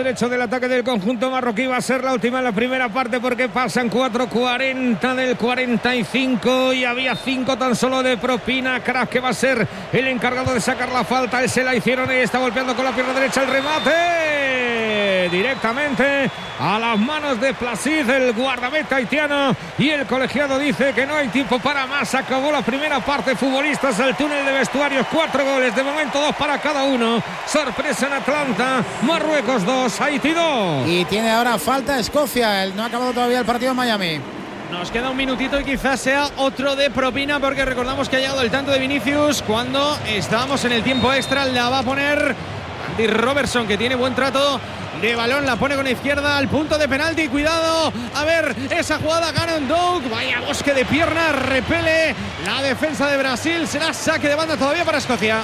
derecho del ataque del conjunto marroquí. Va a ser la última en la primera parte porque pasan 4:40 del 45 y había 5 tan solo de propina. Kraf, que va a ser el encargado de sacar la falta. Él se la hicieron y está golpeando con la pierna derecha el remate directamente a las manos de Placid, el guardameta haitiano, y el colegiado dice que no hay tiempo para más. Acabó la primera parte. Futbolistas al túnel de vestuarios, 4 goles de momento, 2 para cada uno. Sorpresa en Atlanta, Marruecos 2, Haití 2. Y tiene ahora falta Escocia. No ha acabado todavía el partido en Miami. Nos queda un minutito y quizás sea otro de propina, porque recordamos que ha llegado el tanto de Vinicius cuando estábamos en el tiempo extra. La va a poner Andy Robertson, que tiene buen trato de balón, la pone con izquierda al punto de penalti. Cuidado, a ver esa jugada. Ganon Doug, vaya bosque de piernas, repele la defensa de Brasil. Será saque de banda todavía para Escocia.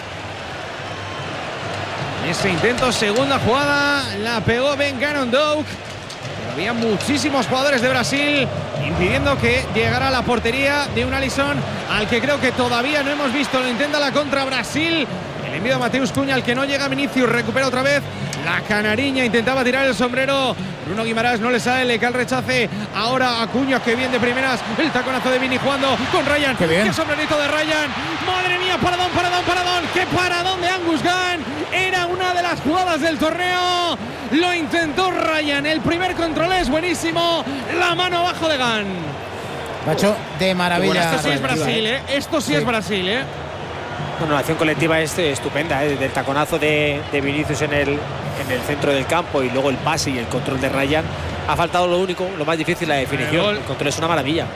Ese intento, segunda jugada, la pegó Ben Ganon Doug. Había muchísimos jugadores de Brasil impidiendo que llegara a la portería de un Alisson al que creo que todavía no hemos visto. Lo intenta la contra Brasil. El envío de Mateus Cunha, al que no llega Vinicius, recupera otra vez la canariña, intentaba tirar el sombrero. Bruno Guimaraes no le sale, le cae el rechace ahora a Cunha, que bien de primeras. El taconazo de Vini jugando con Ryan. Qué sombrerito de Ryan. Madre mía, paradón. Qué paradón de Angus Gunn. Era una de las jugadas del torneo. Lo intentó Ryan. El primer control es buenísimo. La mano abajo de Gunn. Macho, de maravilla. Esto sí es Brasil, ¿eh? Esto sí es Brasil, ¿eh? Bueno, la acción colectiva es estupenda, ¿eh? Del taconazo de Vinicius en el centro del campo y luego el pase y el control de Ryan. Ha faltado lo único, lo más difícil, la definición. El control es una maravilla.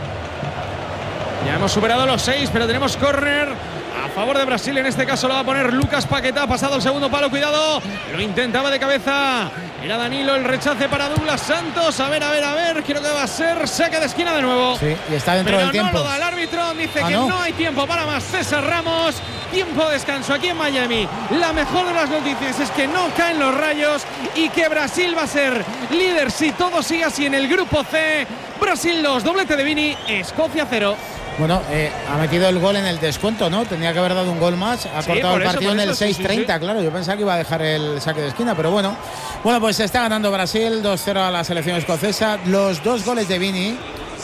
Ya hemos superado los 6, pero tenemos córner a favor de Brasil. En este caso lo va a poner Lucas Paquetá. Pasado el segundo palo, cuidado. Lo intentaba de cabeza. Era Danilo, el rechace para Douglas Santos. A ver. Creo que va a ser saque de esquina de nuevo. Sí, y está dentro del tiempo. Pero no lo da el árbitro. Dice que no hay tiempo para más. César Ramos. Tiempo de descanso aquí en Miami. La mejor de las noticias es que no caen los rayos y que Brasil va a ser líder si todo sigue así en el grupo C. Brasil 2, doblete de Vini, Escocia 0. Bueno, ha metido el gol en el descuento, ¿no? Tenía que haber dado un gol más. Ha cortado el partido en el 6:30, sí. Claro. Yo pensaba que iba a dejar el saque de esquina, pero bueno. Bueno, pues está ganando Brasil 2-0 a la selección escocesa. Los 2 goles de Vini.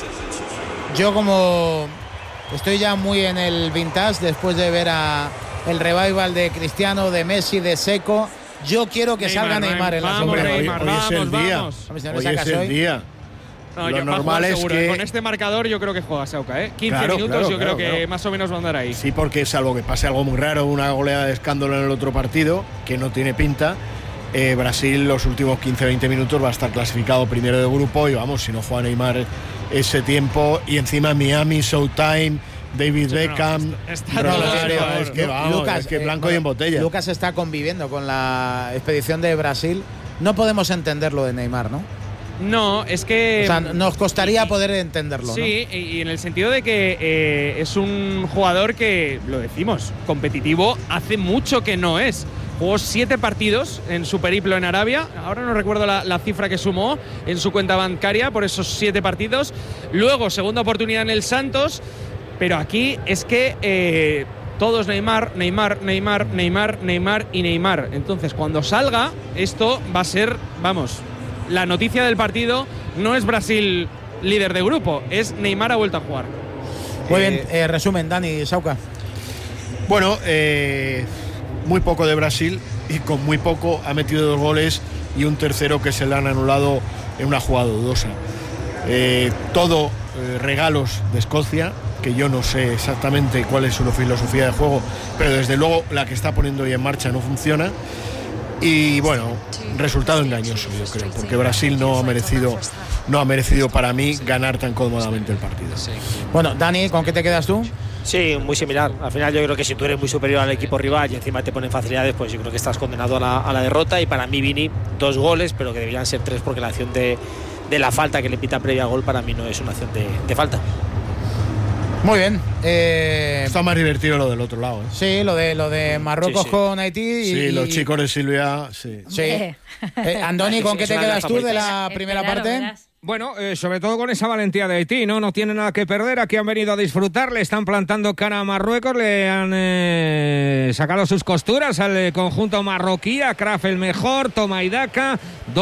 Yo, como estoy ya muy en el vintage, después de ver el revival de Cristiano, de Messi, de Seco, yo quiero que salga Neymar en la sombra. Hoy es el día. Hoy es el día. No, lo normal es que con este marcador yo creo que juega Sauca, 15 minutos yo creo que más o menos va a andar ahí. Sí, porque salvo que pase algo muy raro, una goleada de escándalo en el otro partido, que no tiene pinta, Brasil los últimos 15-20 minutos va a estar clasificado primero de grupo y vamos, si no juega Neymar ese tiempo y encima Miami, Showtime, David Beckham, es que blanco y en botella. Lucas está conviviendo con la expedición de Brasil. No podemos entender lo de Neymar, ¿no? No, es que… O sea, nos costaría poder entenderlo, sí, ¿no? Y en el sentido de que es un jugador que, lo decimos, competitivo, hace mucho que no es. Jugó 7 partidos en su periplo en Arabia. Ahora no recuerdo la cifra que sumó en su cuenta bancaria por esos 7 partidos. Luego, segunda oportunidad en el Santos. Pero aquí es que… todos Neymar. Entonces, cuando salga, esto va a ser, vamos, la noticia del partido no es Brasil líder de grupo, es Neymar ha vuelto a jugar. Muy bien, resumen, Dani, Sauca. Bueno, muy poco de Brasil y con muy poco ha metido 2 goles y un tercero que se le han anulado en una jugada dudosa. Todo regalos de Escocia, que yo no sé exactamente cuál es su filosofía de juego, pero desde luego la que está poniendo hoy en marcha no funciona. Y bueno, resultado engañoso, yo creo, porque Brasil no ha merecido para mí ganar tan cómodamente el partido. Bueno, Dani, ¿con qué te quedas tú? Sí, muy similar. Al final yo creo que si tú eres muy superior al equipo rival y encima te ponen facilidades, pues yo creo que estás condenado a la derrota. Y para mí Vini 2 goles, pero que deberían ser 3 porque la acción de la falta que le pita previa gol para mí no es una acción de falta. Muy bien. Está más divertido lo del otro lado, ¿eh? Sí, lo de Marruecos con Haití. Sí, los chicos de Silvia, sí. Andoni, ¿con qué te quedas tú de la primera parte? Bueno, sobre todo con esa valentía de Haití, ¿no? No tiene nada que perder, aquí han venido a disfrutar, le están plantando cara a Marruecos, le han sacado sus costuras al conjunto marroquí, a Kraf el mejor, toma y daca.